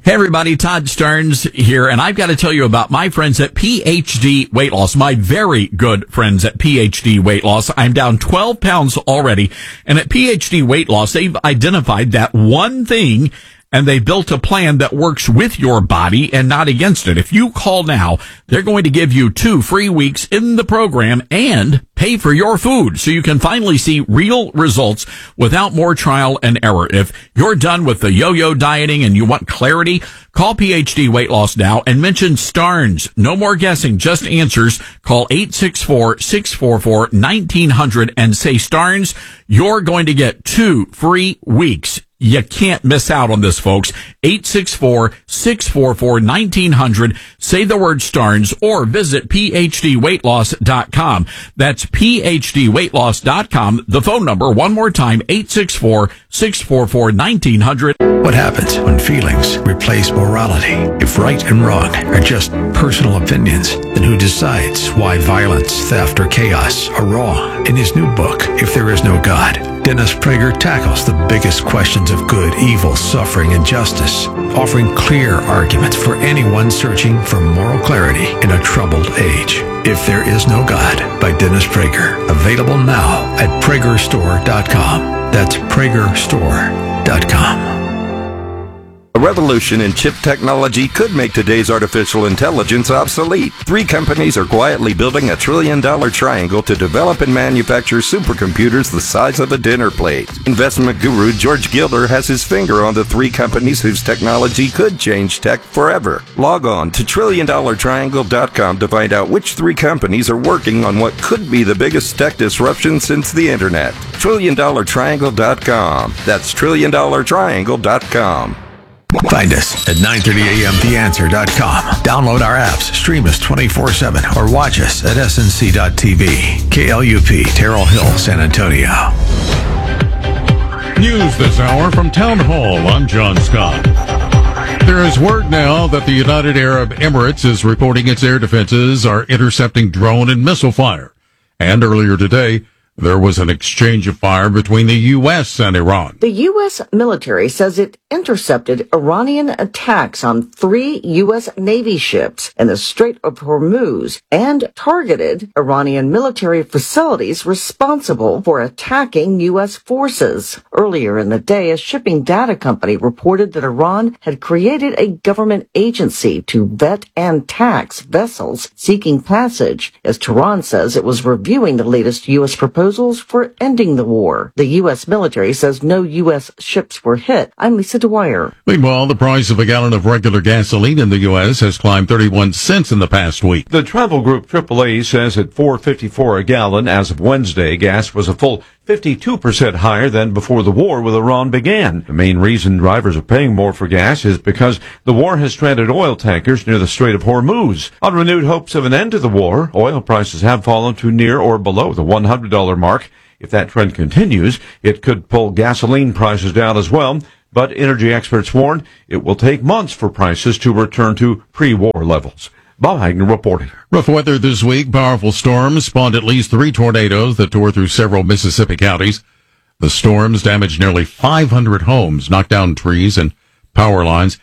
Hey everybody, Todd Stearns here, and I've got to tell you about my friends at PhD Weight Loss, my very good friends at PhD Weight Loss. I'm down 12 pounds already, and at PhD Weight Loss, they've identified that one thing, and they built a plan that works with your body and not against it. If you call now, they're going to give you 2 free weeks in the program and pay for your food so you can finally see real results without more trial and error. If you're done with the yo-yo dieting and you want clarity, call PhD Weight Loss now and mention Starnes. No more guessing, just answers. Call 864-644-1900 and say Starnes. You're going to get 2 free weeks. You can't miss out on this, folks. 864-644-1900. Say the word Starnes or visit PhDweightLoss.com. That's PhDweightLoss.com. The phone number, one more time, 864-644-1900. What happens when feelings replace morality? If right and wrong are just personal opinions, then who decides why violence, theft, or chaos are wrong? In his new book, If There Is No God, Dennis Prager tackles the biggest questions of good, evil, suffering, and justice, offering clear arguments for anyone searching for moral clarity in a troubled age. If There Is No God by Dennis Prager. Available now at PragerStore.com. That's PragerStore.com. A revolution in chip technology could make today's artificial intelligence obsolete. 3 companies are quietly building a $1 trillion triangle to develop and manufacture supercomputers the size of a dinner plate. Investment guru George Gilder has his finger on the 3 companies whose technology could change tech forever. Log on to TrillionDollarTriangle.com to find out which 3 companies are working on what could be the biggest tech disruption since the internet. TrillionDollarTriangle.com. That's TrillionDollarTriangle.com. Find us at 9:30 a.m. TheAnswer.com. Download our apps, stream us 24/7, or watch us at SNC.TV. KLUP, Terrell Hill, San Antonio. News this hour from Town Hall. I'm John Scott. There is word now that the United Arab Emirates is reporting its air defenses are intercepting drone and missile fire. And earlier today, there was an exchange of fire between the U.S. and Iran. The U.S. military says it intercepted Iranian attacks on 3 U.S. Navy ships in the Strait of Hormuz and targeted Iranian military facilities responsible for attacking U.S. forces. Earlier in the day, a shipping data company reported that Iran had created a government agency to vet and tax vessels seeking passage, as Tehran says it was reviewing the latest U.S. proposals for ending the war. The U.S. military says no U.S. ships were hit. I'm Lisa Dwyer. Meanwhile, the price of a gallon of regular gasoline in the U.S. has climbed 31 cents in the past week. The travel group AAA says at $4.54 a gallon as of Wednesday, gas was a full 52% higher than before the war with Iran began. The main reason drivers are paying more for gas is because the war has stranded oil tankers near the Strait of Hormuz. On renewed hopes of an end to the war, oil prices have fallen to near or below the $100 mark. If that trend continues, it could pull gasoline prices down as well. But energy experts warn it will take months for prices to return to pre-war levels. Bob Hagner reporting. Rough weather this week. Powerful storms spawned at least 3 tornadoes that tore through several Mississippi counties. The storms damaged nearly 500 homes, knocked down trees and power lines.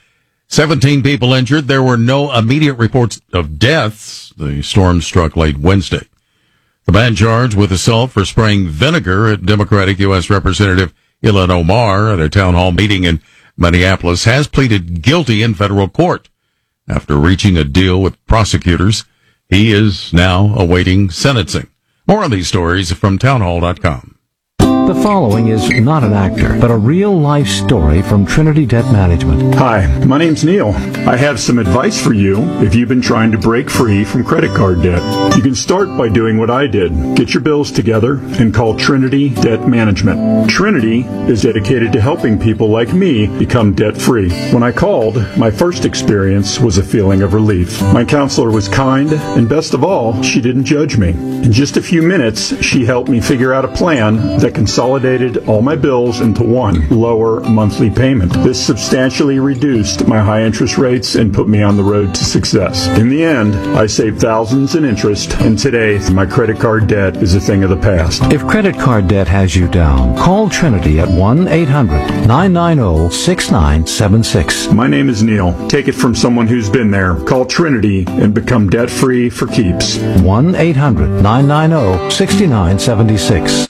17 people injured. There were no immediate reports of deaths. The storm struck late Wednesday. The man charged with assault for spraying vinegar at Democratic U.S. Representative Ilhan Omar at a town hall meeting in Minneapolis has pleaded guilty in federal court. After reaching a deal with prosecutors, he is now awaiting sentencing. More on these stories from townhall.com. The following is not an actor, but a real-life story from Trinity Debt Management. Hi, my name's Neil. I have some advice for you if you've been trying to break free from credit card debt. You can start by doing what I did. Get your bills together and call Trinity Debt Management. Trinity is dedicated to helping people like me become debt-free. When I called, my first experience was a feeling of relief. My counselor was kind, and best of all, she didn't judge me. In just a few minutes, she helped me figure out a plan that can consolidated all my bills into one lower monthly payment. This substantially reduced my high interest rates and put me on the road to success. In the end, I saved thousands in interest, and today my credit card debt is a thing of the past. If credit card debt has you down, call Trinity at 1-800-990-6976. My name is Neil. Take it from someone who's been there. Call Trinity and become debt-free for keeps. 1-800-990-6976.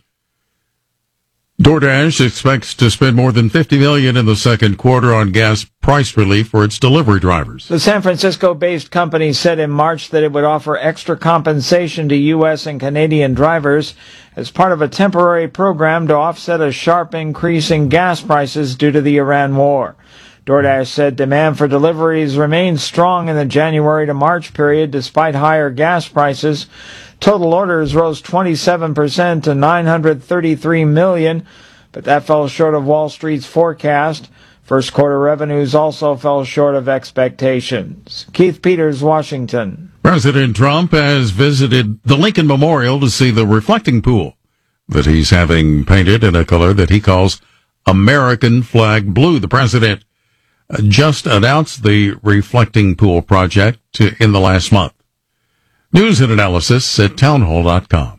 DoorDash expects to spend more than $50 million in the second quarter on gas price relief for its delivery drivers. The San Francisco-based company said in March that it would offer extra compensation to U.S. and Canadian drivers as part of a temporary program to offset a sharp increase in gas prices due to the Iran war. DoorDash said demand for deliveries remained strong in the January to March period despite higher gas prices. Total orders rose 27% to 933 million, but that fell short of Wall Street's forecast. First quarter revenues also fell short of expectations. Keith Peters, Washington. President Trump has visited the Lincoln Memorial to see the reflecting pool that he's having painted in a color that he calls American flag blue. The president just announced the reflecting pool project in the last month. News and analysis at townhall.com.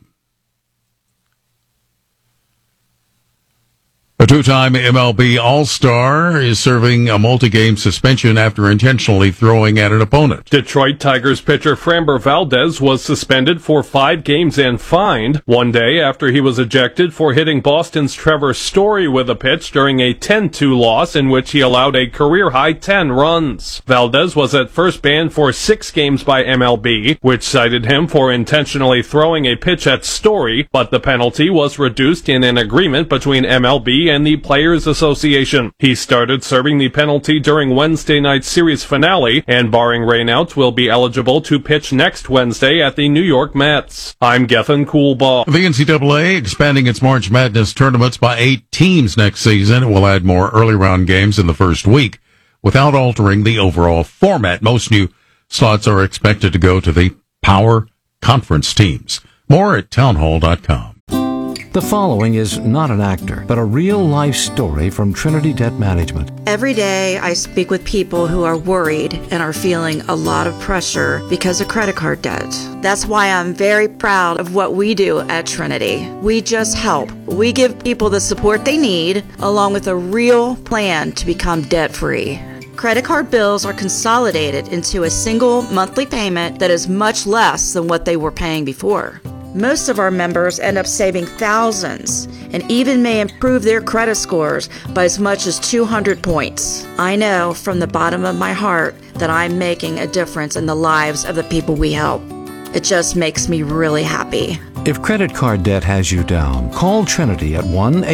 A two-time MLB All-Star is serving a multi-game suspension after intentionally throwing at an opponent. Detroit Tigers pitcher Framber Valdez was suspended for 5 games and fined one day after he was ejected for hitting Boston's Trevor Story with a pitch during a 10-2 loss in which he allowed a career-high 10 runs. Valdez was at first banned for 6 games by MLB, which cited him for intentionally throwing a pitch at Story, but the penalty was reduced in an agreement between MLB and the Players Association. He started serving the penalty during Wednesday night's series finale, and barring rainouts, will be eligible to pitch next Wednesday at the New York Mets. I'm Gethin Coolbaugh. The NCAA expanding its March Madness tournaments by 8 teams next season. It will add more early round games in the first week without altering the overall format. Most new slots are expected to go to the Power Conference teams. More at townhall.com. The following is not an actor, but a real-life story from Trinity Debt Management. Every day I speak with people who are worried and are feeling a lot of pressure because of credit card debt. That's why I'm very proud of what we do at Trinity. We just help. We give people the support they need, along with a real plan to become debt-free. Credit card bills are consolidated into a single monthly payment that is much less than what they were paying before. Most of our members end up saving thousands and even may improve their credit scores by as much as 200 points. I know from the bottom of my heart that I'm making a difference in the lives of the people we help. It just makes me really happy. If credit card debt has you down, call Trinity at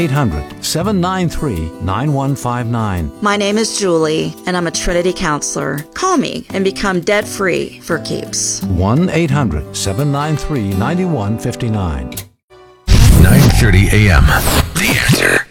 1-800-793-9159. My name is Julie, and I'm a Trinity counselor. Call me and become debt-free for keeps. 1-800-793-9159. 9:30 a.m. The Answer.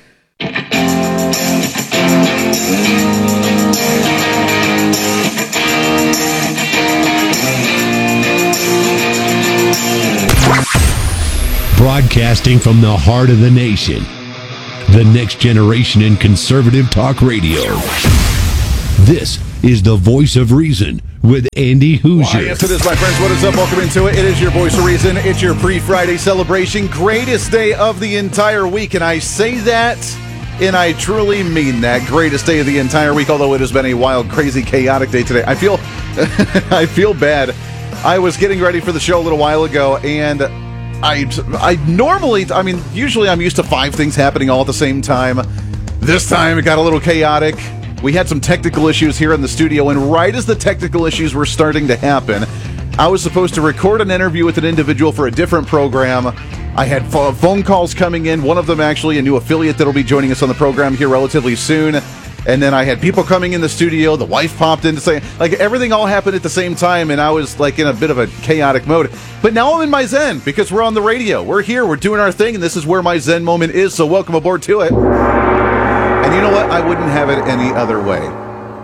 Broadcasting from the heart of the nation, the next generation in conservative talk radio. This is the Voice of Reason with Andy Hoosier. Why, yes, it is, my friends. What is up? Welcome into it. It is your Voice of Reason. It's your pre-Friday celebration. Greatest day of the entire week. And I say that, and I truly mean that. Greatest day of the entire week, although it has been a wild, crazy, chaotic day today. I feel I feel bad. I was getting ready for the show a little while ago, and I normally, usually I'm used to 5 things happening all at the same time. This time it got a little chaotic. We had some technical issues here in the studio, and right as the technical issues were starting to happen, I was supposed to record an interview with an individual for a different program. I had phone calls coming in, one of them actually a new affiliate that'll be joining us on the program here relatively soon. And then I had people coming in the studio. The wife popped in to say, everything all happened at the same time, and I was in a bit of a chaotic mode. But now I'm in my zen because we're on the radio. We're here. We're doing our thing, and this is where my zen moment is. So welcome aboard to it. And you know what? I wouldn't have it any other way.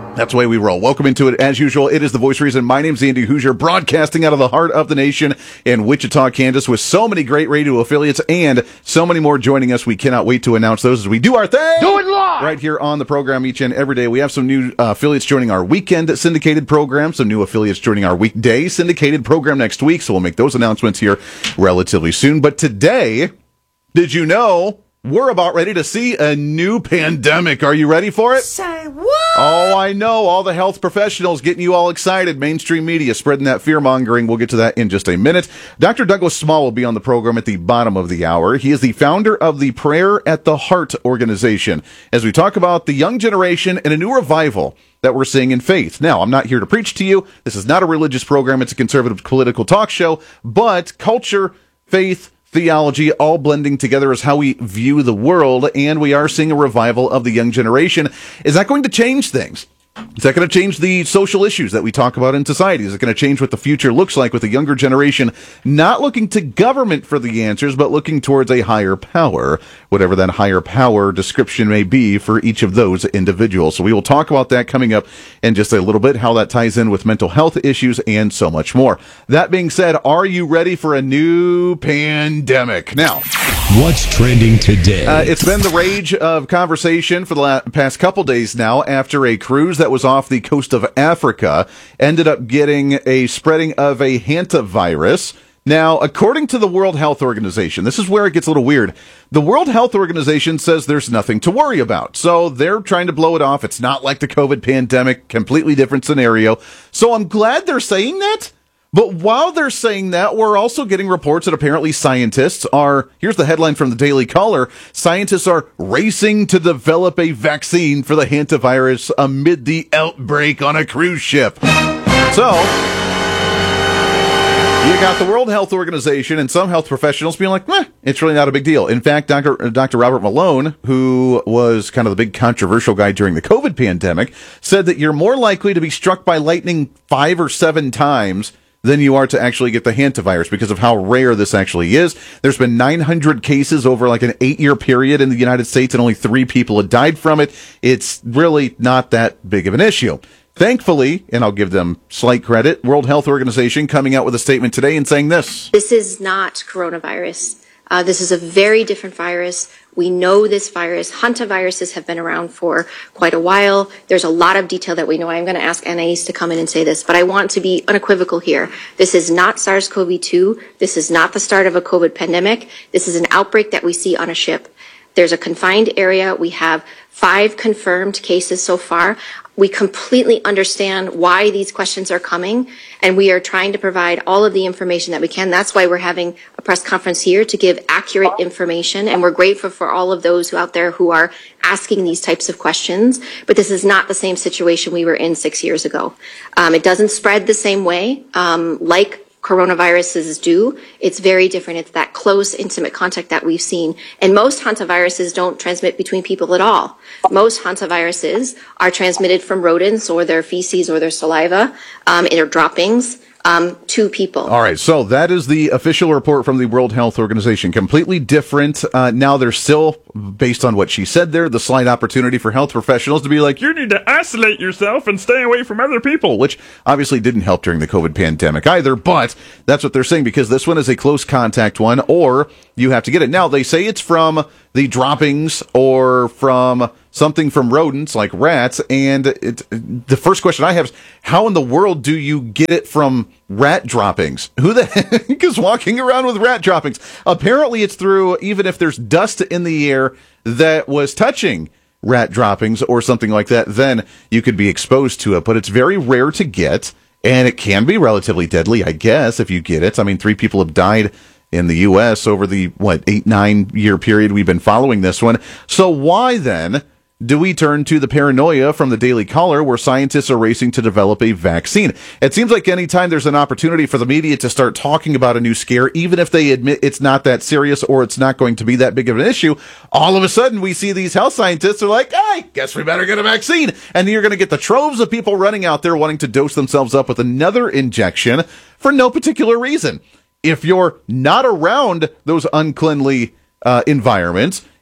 That's the way we roll. Welcome into it. As usual, it is the voice of reason. My name's Andy Hoosier, broadcasting out of the heart of the nation in Wichita, Kansas, with so many great radio affiliates and so many more joining us. We cannot wait to announce those as we do our thing. Do it live! Right here on the program each and every day. We have some new affiliates joining our weekend syndicated program, some new affiliates joining our weekday syndicated program next week. So we'll make those announcements here relatively soon. But today, did you know we're about ready to see a new pandemic? Are you ready for it? Say what? Oh, I know. All the health professionals getting you all excited. Mainstream media spreading that fear-mongering. We'll get to that in just a minute. Dr. Douglas Small will be on the program at the bottom of the hour. He is the founder of the Prayer at the Heart organization, as we talk about the young generation and a new revival that we're seeing in faith. Now, I'm not here to preach to you. This is not a religious program. It's a conservative political talk show. But culture, faith, theology, all blending together is how we view the world, and we are seeing a revival of the young generation. Is that going to change things? Is that going to change the social issues that we talk about in society? Is it going to change what the future looks like with the younger generation not looking to government for the answers, but looking towards a higher power, whatever that higher power description may be for each of those individuals? So we will talk about that coming up in just a little bit, how that ties in with mental health issues and so much more. That being said, are you ready for a new pandemic? Now, what's trending today? It's been the rage of conversation for the past couple days now after a cruise that was off the coast of Africa ended up getting a spreading of a hantavirus. Now, according to the World Health Organization, this is where it gets a little weird. The World Health Organization says there's nothing to worry about. So they're trying to blow it off. It's not like the COVID pandemic, completely different scenario. So I'm glad they're saying that. But while they're saying that, we're also getting reports that apparently scientists are, here's the headline from the Daily Caller, scientists are racing to develop a vaccine for the hantavirus amid the outbreak on a cruise ship. So, you got the World Health Organization and some health professionals being like, it's really not a big deal. In fact, Dr. Robert Malone, who was kind of the big controversial guy during the COVID pandemic, said that you're more likely to be struck by lightning 5 or 7 times than you are to actually get the hantavirus because of how rare this actually is. There's been 900 cases over like an 8-year period in the United States, and only 3 people had died from it. It's really not that big of an issue. Thankfully, and I'll give them slight credit, World Health Organization coming out with a statement today and saying this. This is not coronavirus. This is a very different virus. We know this virus. Hantaviruses have been around for quite a while. There's a lot of detail that we know. I'm going to ask Anais to come in and say this, but I want to be unequivocal here. This is not SARS-CoV-2. This is not the start of a COVID pandemic. This is an outbreak that we see on a ship. There's a confined area. We have 5 confirmed cases so far. We completely understand why these questions are coming, and we are trying to provide all of the information that we can. That's why we're having a press conference here to give accurate information, and we're grateful for all of those out there who are asking these types of questions. But this is not the same situation we were in 6 years ago. It doesn't spread the same way, like coronaviruses do. It's very different. It's that close, intimate contact that we've seen. And most hantaviruses don't transmit between people at all. Most hantaviruses are transmitted from rodents or their feces or their saliva, in their droppings, to people. All right, so that is the official report from the World Health Organization. Completely different. Now there's still, based on what she said there, the slight opportunity for health professionals to be like, you need to isolate yourself and stay away from other people, which obviously didn't help during the COVID pandemic either, but that's what they're saying because this one is a close contact one, or you have to get it. Now, they say it's from the droppings or from something from rodents like rats, and the first question I have is, how in the world do you get it from rat droppings? Who the heck is walking around with rat droppings? Apparently it's through, even if there's dust in the air that was touching rat droppings or something like that, then you could be exposed to it, but it's very rare to get, and it can be relatively deadly, I guess, if you get it. I mean, 3 people have died in the U.S. over the, 8-9 year period we've been following this one. So why then do we turn to the paranoia from the Daily Caller where scientists are racing to develop a vaccine? It seems like anytime there's an opportunity for the media to start talking about a new scare, even if they admit it's not that serious or it's not going to be that big of an issue, all of a sudden we see these health scientists are like, hey, guess we better get a vaccine. And you're going to get the troves of people running out there wanting to dose themselves up with another injection for no particular reason. If you're not around those uncleanly environments,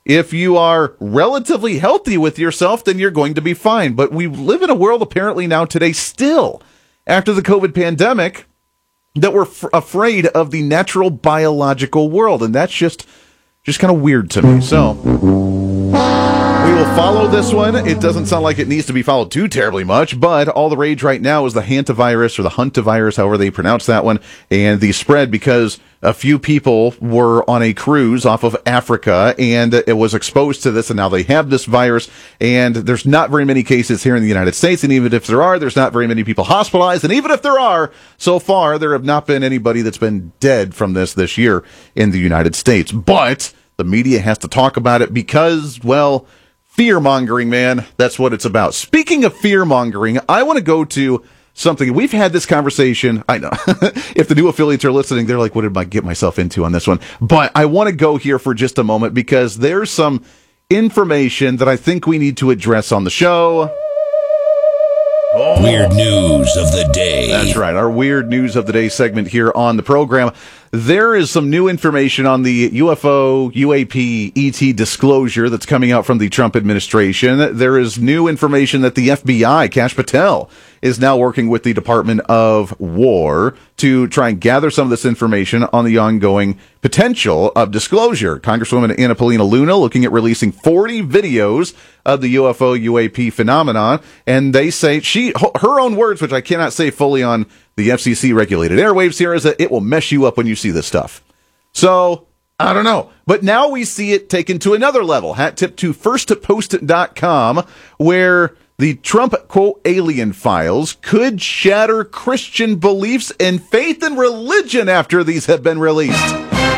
If you are relatively healthy with yourself, then you're going to be fine. But we live in a world apparently now today still, after the COVID pandemic, that we're afraid of the natural biological world. And that's just kind of weird to me. So we will follow this one. It doesn't sound like it needs to be followed too terribly much, but all the rage right now is the hantavirus or the huntavirus, however they pronounce that one, and the spread because a few people were on a cruise off of Africa and it was exposed to this, and now they have this virus, and there's not very many cases here in the United States, and even if there are, there's not very many people hospitalized, and even if there are, so far, there have not been anybody that's been dead from this year in the United States. But the media has to talk about it because, well, fear-mongering, man. That's what it's about. Speaking of fear-mongering, I want to go to something. We've had this conversation. I know. If the new affiliates are listening, they're like, what did I get myself into on this one? But I want to go here for just a moment because there's some information that I think we need to address on the show. Weird news of the day. That's right. Our weird news of the day segment here on the program. There is some new information on the UFO, UAP, ET disclosure that's coming out from the Trump administration. There is new information that the FBI, Kash Patel, is now working with the Department of War to try and gather some of this information on the ongoing potential of disclosure. Congresswoman Anna Paulina Luna looking at releasing 40 videos of the UFO, UAP phenomenon, and they say her own words, which I cannot say fully on the FCC regulated airwaves here, is that it will mess you up when you see this stuff. So, I don't know. But now we see it taken to another level. Hat tip to firstpost.com, where the Trump, quote, alien files could shatter Christian beliefs and faith and religion after these have been released.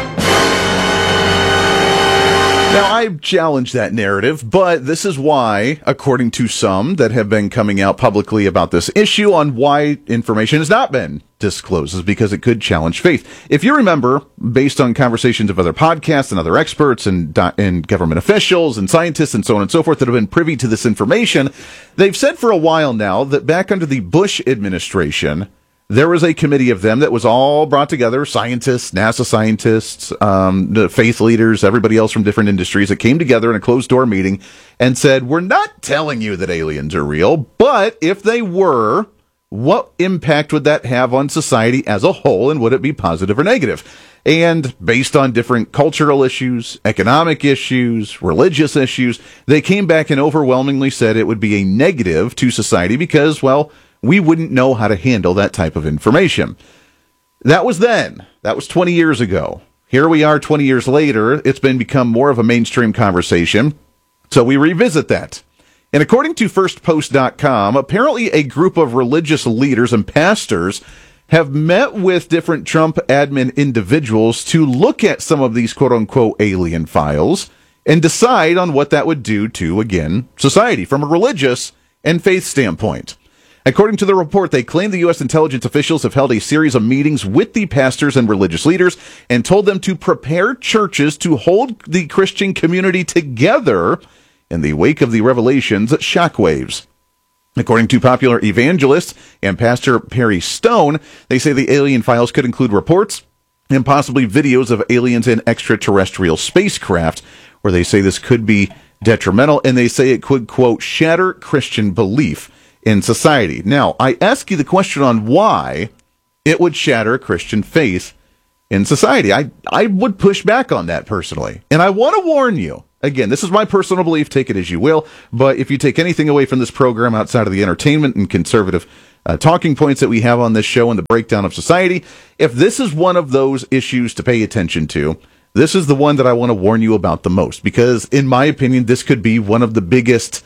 Now, I challenge that narrative, but this is why, according to some that have been coming out publicly about this issue on why information has not been disclosed, is because it could challenge faith. If you remember, based on conversations of other podcasts and other experts and government officials and scientists and so on and so forth that have been privy to this information, they've said for a while now that back under the Bush administration, there was a committee of them that was all brought together, scientists, NASA scientists, the faith leaders, everybody else from different industries that came together in a closed-door meeting and said, we're not telling you that aliens are real, but if they were, what impact would that have on society as a whole, and would it be positive or negative? And based on different cultural issues, economic issues, religious issues, they came back and overwhelmingly said it would be a negative to society because, well, we wouldn't know how to handle that type of information. That was then. That was 20 years ago. Here we are 20 years later. It's become more of a mainstream conversation. So we revisit that. And according to firstpost.com, apparently a group of religious leaders and pastors have met with different Trump admin individuals to look at some of these quote-unquote alien files and decide on what that would do to, again, society from a religious and faith standpoint. According to the report, they claim the U.S. intelligence officials have held a series of meetings with the pastors and religious leaders and told them to prepare churches to hold the Christian community together in the wake of the revelations shockwaves. According to popular evangelist and Pastor Perry Stone, they say the alien files could include reports and possibly videos of aliens and extraterrestrial spacecraft, where they say this could be detrimental, and they say it could, quote, shatter Christian belief in society. Now, I ask you the question on why it would shatter Christian faith in society. I would push back on that personally. And I want to warn you, again, this is my personal belief, take it as you will, but if you take anything away from this program outside of the entertainment and conservative talking points that we have on this show and the breakdown of society, if this is one of those issues to pay attention to, this is the one that I want to warn you about the most, because in my opinion, this could be one of the biggest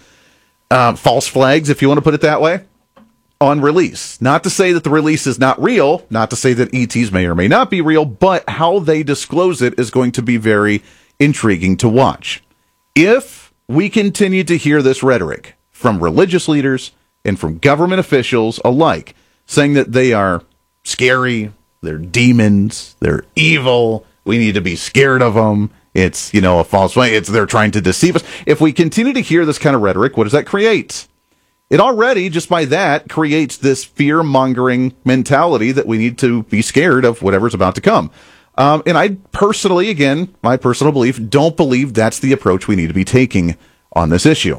false flags, if you want to put it that way, on release. Not to say that the release is not real, not to say that ETs may or may not be real, but how they disclose it is going to be very intriguing to watch. If we continue to hear this rhetoric from religious leaders and from government officials alike, saying that they are scary, they're demons, they're evil, we need to be scared of them, it's, a false way. They're trying to deceive us. If we continue to hear this kind of rhetoric, what does that create? It already, just by that, creates this fear-mongering mentality that we need to be scared of whatever's about to come. And I personally, again, my personal belief, don't believe that's the approach we need to be taking on this issue.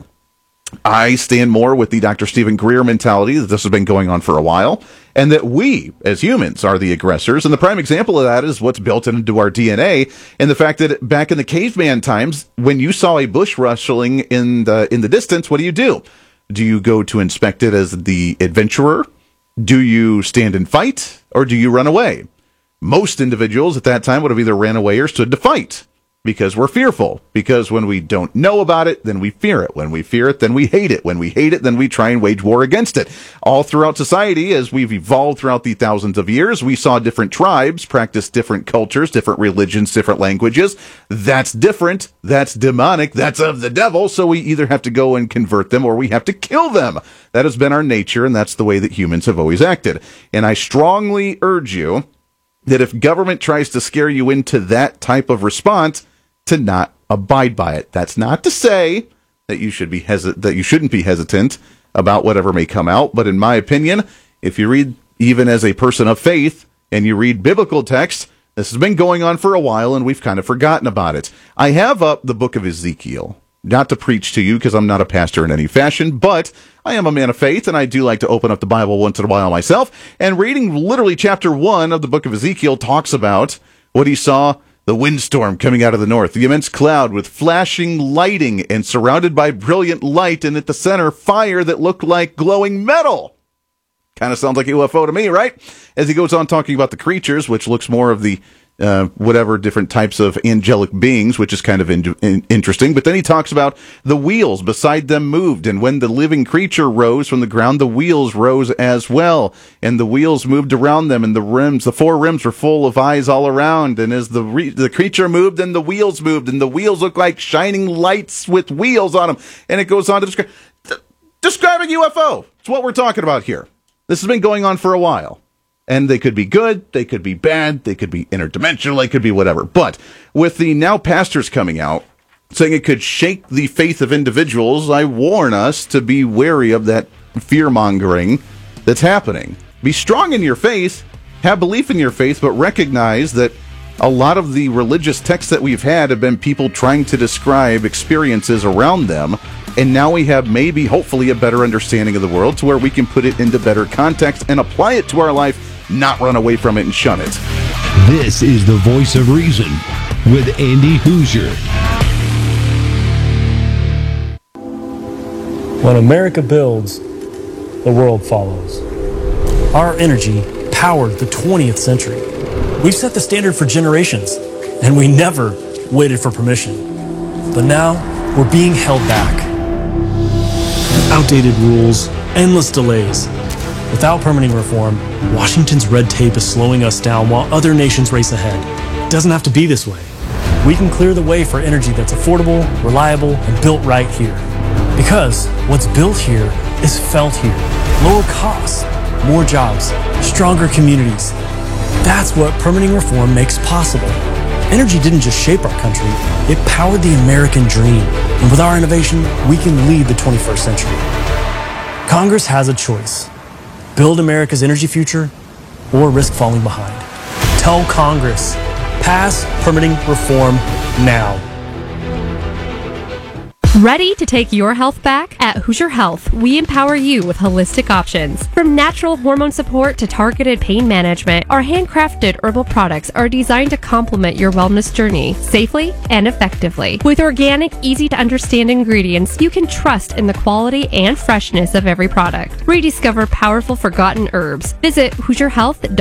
I stand more with the Dr. Stephen Greer mentality that this has been going on for a while, and that we, as humans, are the aggressors. And the prime example of that is what's built into our DNA, and the fact that back in the caveman times, when you saw a bush rustling in the distance, what do? Do you go to inspect it as the adventurer? Do you stand and fight, or do you run away? Most individuals at that time would have either ran away or stood to fight, because we're fearful. Because when we don't know about it, then we fear it. When we fear it, then we hate it. When we hate it, then we try and wage war against it. All throughout society, as we've evolved throughout the thousands of years, we saw different tribes practice different cultures, different religions, different languages. That's different. That's demonic. That's of the devil. So we either have to go and convert them or we have to kill them. That has been our nature, and that's the way that humans have always acted. And I strongly urge you that if government tries to scare you into that type of response, to not abide by it. That's not to say that you should be that you shouldn't be hesitant about whatever may come out, but in my opinion, if you read even as a person of faith and you read biblical text, this has been going on for a while and we've kind of forgotten about it. I have up the book of Ezekiel, not to preach to you because I'm not a pastor in any fashion, but I am a man of faith and I do like to open up the Bible once in a while myself, and reading literally chapter 1 of the book of Ezekiel talks about what he saw: the windstorm coming out of the north, the immense cloud with flashing lighting and surrounded by brilliant light, and at the center, fire that looked like glowing metal. Kind of sounds like a UFO to me, right? As he goes on talking about the creatures, which looks more of the whatever different types of angelic beings, which is kind of interesting. But then he talks about the wheels beside them moved, and when the living creature rose from the ground, the wheels rose as well, and the wheels moved around them, and the 4 rims were full of eyes all around. And as the creature moved, and the wheels moved, and the wheels looked like shining lights with wheels on them. And it goes on to describe a UFO. It's what we're talking about here. This has been going on for a while. And they could be good, they could be bad, they could be interdimensional, they could be whatever. But with the now pastors coming out saying it could shake the faith of individuals, I warn us to be wary of that fear-mongering that's happening. Be strong in your faith, have belief in your faith, but recognize that a lot of the religious texts that we've had have been people trying to describe experiences around them. And now we have maybe, hopefully, a better understanding of the world to where we can put it into better context and apply it to our life, not run away from it and shun it. This is the Voice of Reason with Andy Hoosier. When America builds, the world follows. Our energy powered the 20th century. We've set the standard for generations, and we never waited for permission. But now, we're being held back. Outdated rules, endless delays. Without permitting reform, Washington's red tape is slowing us down while other nations race ahead. It doesn't have to be this way. We can clear the way for energy that's affordable, reliable, and built right here. Because what's built here is felt here. Lower costs, more jobs, stronger communities. That's what permitting reform makes possible. Energy didn't just shape our country, it powered the American dream. And with our innovation, we can lead the 21st century. Congress has a choice. Build America's energy future or risk falling behind. Tell Congress, pass permitting reform now. Ready to take your health back? At Hoosier Health, we empower you with holistic options. From natural hormone support to targeted pain management, our handcrafted herbal products are designed to complement your wellness journey safely and effectively. With organic, easy-to-understand ingredients, you can trust in the quality and freshness of every product. Rediscover powerful forgotten herbs. Visit HoosierHealth.com